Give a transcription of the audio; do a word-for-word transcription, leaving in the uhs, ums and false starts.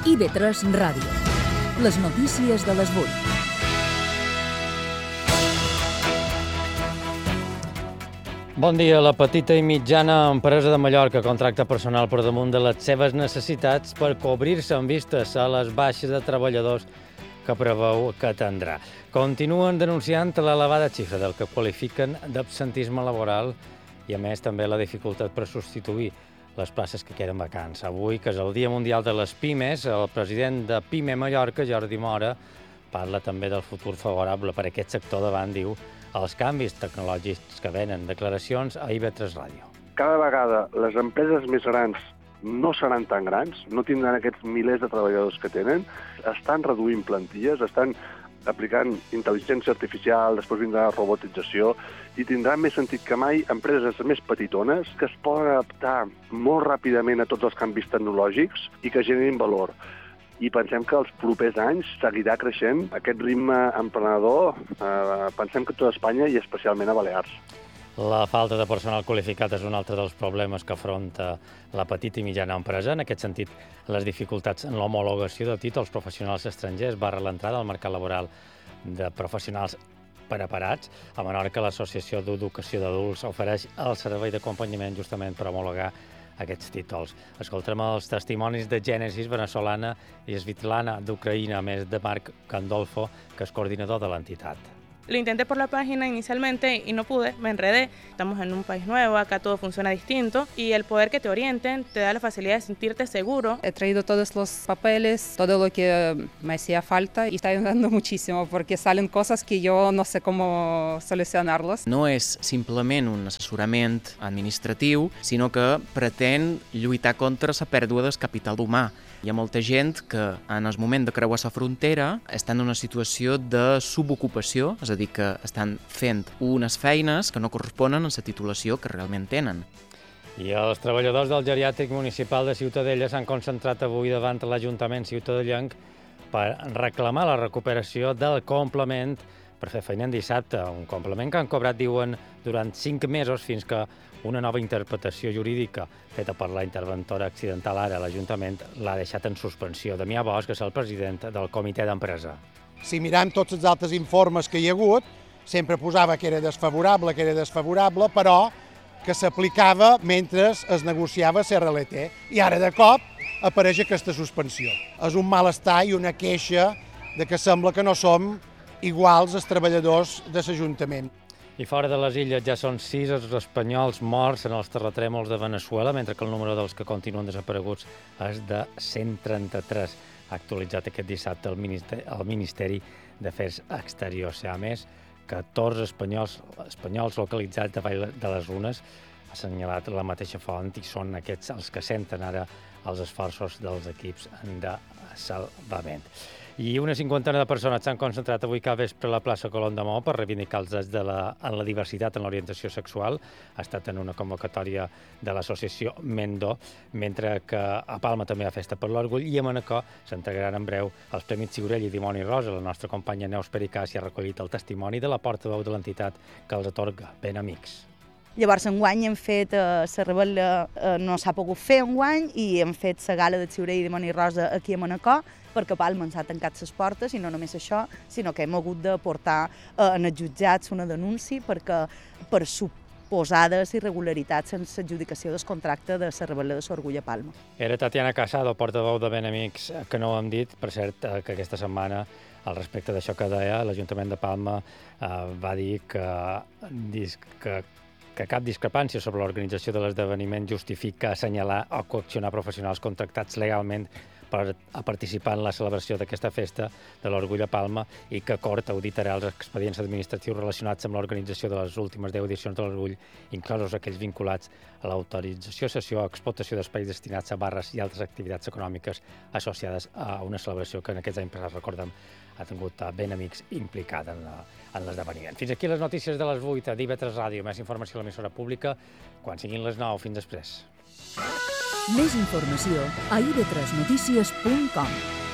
I B tres Ràdio. Les notícies de les vuit. Bon dia. La petita i mitjana empresa de Mallorca contracta personal per damunt de les seves necessitats per cobrir-se en vistes a les baixes de treballadors que preveu que atendrà. Continuen denunciant l'elevada xifra del que qualifiquen d'absentisme laboral i, a més, també la dificultat per substituir les places que queden vacants. Avui, que és el Dia Mundial de les Pimes, el president de Pime Mallorca, Jordi Mora, parla també del futur favorable per a aquest sector davant, diu, els canvis tecnològics que venen. Declaracions a I B tres Ràdio. Cada vegada les empreses més grans no seran tan grans, no tindran aquests milers de treballadors que tenen, estan reduint plantilles, estan aplicant intel·ligència artificial, després vindrà robotització, i tindrà més sentit que mai empreses més petitones que es poden adaptar molt ràpidament a tots els canvis tecnològics i que generin valor. I pensem que els propers anys seguirà creixent aquest ritme emprenedor, eh, pensem que a tota Espanya i especialment a Balears. La falta de personal qualificat és un altre dels problemes que afronta la petita i mitjana empresa. En aquest sentit, les dificultats en l'homologació de títols professionals estrangers barra l'entrada al mercat laboral de professionals preparats. A Menorca, l'Associació d'Educació d'Adults ofereix el servei d'acompanyament justament per homologar aquests títols. Escoltem els testimonis de Gènesis venezolana i Svitlana d'Ucraïna, a més de Marc Gandolfo, que és coordinador de l'entitat. Lo intenté por la página inicialmente y no pude, me enredé. Estamos en un país nuevo, acá todo funciona distinto y el poder que te orienten te da la facilidad de sentirte seguro. He traído todos los papeles, todo lo que me hacía falta y está ayudando muchísimo porque salen cosas que yo no sé cómo solucionarlos. No és simplement un assessorament administratiu, sinó que pretén lluitar contra la pèrdua del capital humà. Hi ha molta gent que en el moment de creuar la frontera estan en una situació de subocupació, és a dir, que estan fent unes feines que no corresponen a la titulació que realment tenen. I els treballadors del geriàtric municipal de Ciutadella s'han concentrat avui davant l'Ajuntament ciutadellenc per reclamar la recuperació del complement per fer feina en dissabte, un complement que han cobrat, diuen, durant cinc mesos fins que una nova interpretació jurídica feta per la interventora accidental ara a l'Ajuntament l'ha deixat en suspensió. Damià Bosch, que és el president del comitè d'empresa. Si mirem tots els altres informes que hi ha hagut, sempre posava que era desfavorable, que era desfavorable, però que s'aplicava mentre es negociava la R L T. I ara, de cop, apareix aquesta suspensió. És un malestar i una queixa de que sembla que no som iguals els treballadors de l'Ajuntament. I fora de les illes ja són sis els espanyols morts en els terratrèmols de Veneçuela, mentre que el número dels que continuen desapareguts és de cent trenta-tres. Ha actualitzat aquest dissabte el Ministeri, el Ministeri d'Afers Exteriors. A més, catorze espanyols, espanyols localitzats davall de les runes, ha assenyalat la mateixa font, i són aquests els que senten ara els esforços dels equips de salvament. I una cinquantena de persones s'han concentrat avui cap vespre a la plaça Colom de Mó per reivindicar els drets de la, en la diversitat en l'orientació sexual. Ha estat en una convocatòria de l'associació Mendo, mentre que a Palma també hi ha festa per l'orgull, i a Manacor s'entregaran en breu els Premis Ciurell i Dimoni Rosa. La nostra companya Neus Pericà s'hi ha recollit el testimoni de la portaveu de l'entitat que els atorga, Ben Amics. Llavors, enguany hem fet la eh, rebel·la, eh, no s'ha pogut fer enguany, i hem fet la gala de Ciurell i Dimoni Rosa aquí a Manacor, perquè Palma ens ha tancat les portes, i no només això, sinó que hem hagut de portar eh, en els jutjats una denúncia perquè per suposades irregularitats en l'adjudicació del contracte de la rebel·la de l'Orgull a Palma. Era Tatiana Casado, portaveu de Ben Amics, que no ho hem dit, per cert, eh, que aquesta setmana, al respecte d'això que deia, l'Ajuntament de Palma eh, va dir que, que que cap discrepància sobre l'organització de l'esdeveniment justifica assenyalar o coaccionar professionals contractats legalment per a participar en la celebració d'aquesta festa de l'Orgull a Palma, i que Cort auditarà els expedients administratius relacionats amb l'organització de les últimes deu edicions de l'Orgull, inclosos aquells vinculats a l'autorització, cessió o explotació d'espais destinats a barres i altres activitats econòmiques associades a una celebració que en aquests anys, recordem, ha tingut Ben Amics implicada en la, en l'esdeveniment. Fins aquí les notícies de les vuit a I B tres Ràdio. Més informació a l'emissora pública quan siguin les nou. Fins després. Més informació a i be tres notícies punt com.